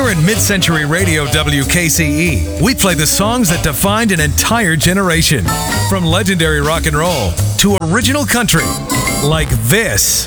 Here at Mid-Century Radio WKCE, we play the songs that defined an entire generation. From legendary rock and roll to original country, like this.